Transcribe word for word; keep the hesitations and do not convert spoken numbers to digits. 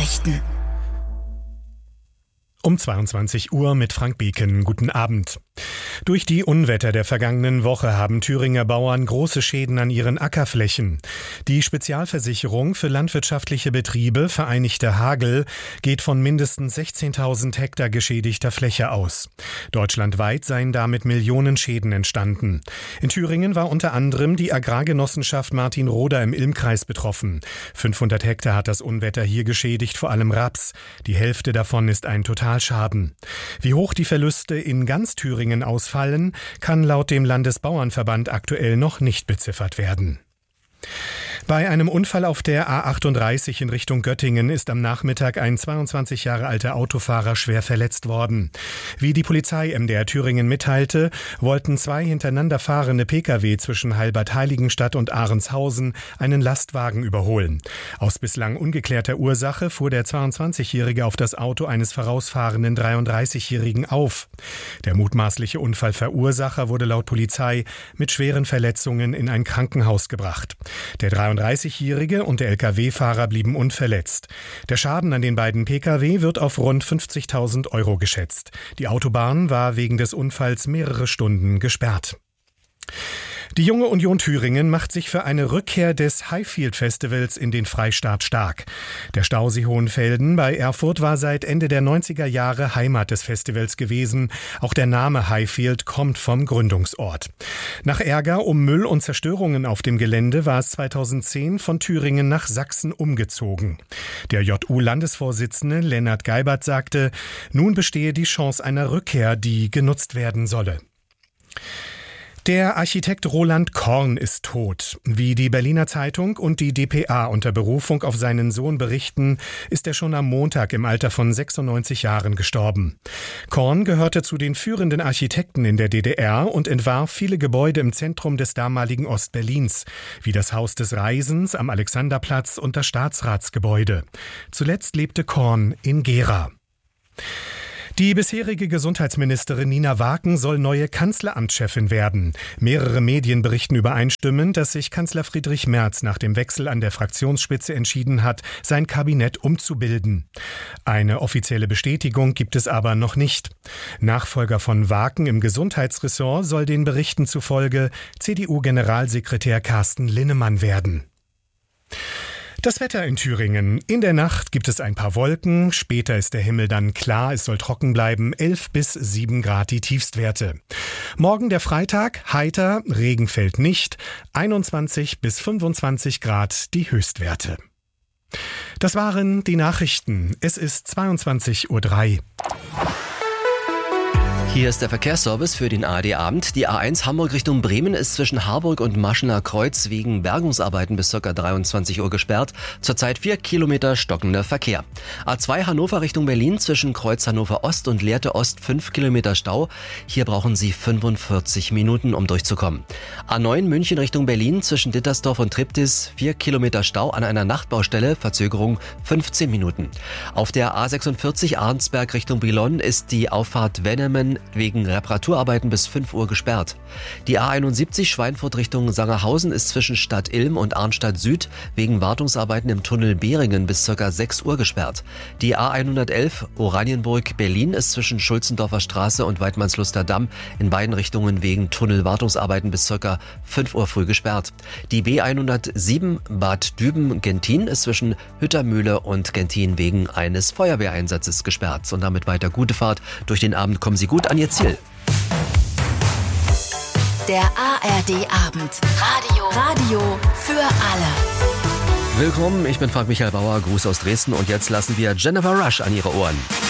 Nachrichten. Um zweiundzwanzig Uhr mit Frank Beken. Guten Abend. Durch die Unwetter der vergangenen Woche haben Thüringer Bauern große Schäden an ihren Ackerflächen. Die Spezialversicherung für landwirtschaftliche Betriebe, Vereinigte Hagel, geht von mindestens sechzehntausend Hektar geschädigter Fläche aus. Deutschlandweit seien damit Millionen Schäden entstanden. In Thüringen war unter anderem die Agrargenossenschaft Martin-Roda im Ilm-Kreis betroffen. fünfhundert Hektar hat das Unwetter hier geschädigt, vor allem Raps. Die Hälfte davon ist ein Totalschaden. Wie hoch die Verluste in ganz Thüringen ausfallen, kann laut dem Landesbauernverband aktuell noch nicht beziffert werden. Bei einem Unfall auf der A achtunddreißig in Richtung Göttingen ist am Nachmittag ein zweiundzwanzig Jahre alter Autofahrer schwer verletzt worden. Wie die Polizei M D R Thüringen mitteilte, wollten zwei hintereinander fahrende Pkw zwischen Heilbad-Heiligenstadt und Ahrenshausen einen Lastwagen überholen. Aus bislang ungeklärter Ursache fuhr der zweiundzwanzigjährige auf das Auto eines vorausfahrenden dreiunddreißigjährigen auf. Der mutmaßliche Unfallverursacher wurde laut Polizei mit schweren Verletzungen in ein Krankenhaus gebracht. Der dreiunddreißigjährige und der L K W-Fahrer blieben unverletzt. Der Schaden an den beiden Pkw wird auf rund fünfzigtausend Euro geschätzt. Die Autobahn war wegen des Unfalls mehrere Stunden gesperrt. Die Junge Union Thüringen macht sich für eine Rückkehr des Highfield-Festivals in den Freistaat stark. Der Stausee Hohenfelden bei Erfurt war seit Ende der neunziger Jahre Heimat des Festivals gewesen. Auch der Name Highfield kommt vom Gründungsort. Nach Ärger um Müll und Zerstörungen auf dem Gelände war es zweitausendzehn von Thüringen nach Sachsen umgezogen. Der J U-Landesvorsitzende Lennart Geibert sagte, nun bestehe die Chance einer Rückkehr, die genutzt werden solle. Der Architekt Roland Korn ist tot. Wie die Berliner Zeitung und die D P A unter Berufung auf seinen Sohn berichten, ist er schon am Montag im Alter von sechsundneunzig Jahren gestorben. Korn gehörte zu den führenden Architekten in der D D R und entwarf viele Gebäude im Zentrum des damaligen Ostberlins, wie das Haus des Reisens am Alexanderplatz und das Staatsratsgebäude. Zuletzt lebte Korn in Gera. Die bisherige Gesundheitsministerin Nina Waken soll neue Kanzleramtschefin werden. Mehrere Medien berichten übereinstimmend, dass sich Kanzler Friedrich Merz nach dem Wechsel an der Fraktionsspitze entschieden hat, sein Kabinett umzubilden. Eine offizielle Bestätigung gibt es aber noch nicht. Nachfolger von Waken im Gesundheitsressort soll den Berichten zufolge C D U-Generalsekretär Carsten Linnemann werden. Das Wetter in Thüringen. In der Nacht gibt es ein paar Wolken, später ist der Himmel dann klar, es soll trocken bleiben, elf bis sieben Grad die Tiefstwerte. Morgen der Freitag, heiter, Regen fällt nicht, einundzwanzig bis fünfundzwanzig Grad die Höchstwerte. Das waren die Nachrichten. Es ist zweiundzwanzig Uhr drei. Hier ist der Verkehrsservice für den A R D-Abend. Die A eins Hamburg Richtung Bremen ist zwischen Harburg und Maschener Kreuz wegen Bergungsarbeiten bis ca. dreiundzwanzig Uhr gesperrt. Zurzeit vier Kilometer stockender Verkehr. A zwei Hannover Richtung Berlin zwischen Kreuz Hannover Ost und Lehrte Ost fünf Kilometer Stau. Hier brauchen Sie fünfundvierzig Minuten, um durchzukommen. A neun München Richtung Berlin zwischen Dittersdorf und Triptis vier Kilometer Stau an einer Nachtbaustelle, Verzögerung fünfzehn Minuten. Auf der A sechsundvierzig Arnsberg Richtung Brilon ist die Auffahrt Wennemen wegen Reparaturarbeiten bis fünf Uhr gesperrt. Die A einundsiebzig Schweinfurt Richtung Sangerhausen ist zwischen Stadt Ilm und Arnstadt Süd wegen Wartungsarbeiten im Tunnel Behringen bis ca. sechs Uhr gesperrt. Die A hundertelf Oranienburg Berlin ist zwischen Schulzendorfer Straße und Weidmannsluster Damm in beiden Richtungen wegen Tunnelwartungsarbeiten bis ca. fünf Uhr früh gesperrt. Die B hundertsieben Bad Düben-Gentin ist zwischen Hüttermühle und Gentin wegen eines Feuerwehreinsatzes gesperrt. Und damit weiter gute Fahrt. Durch den Abend kommen Sie gut an Ihr Ziel. Der A R D-Abend. Radio. Radio für alle. Willkommen, ich bin Frank Michael Bauer, Gruß aus Dresden und jetzt lassen wir Jennifer Rush an Ihre Ohren.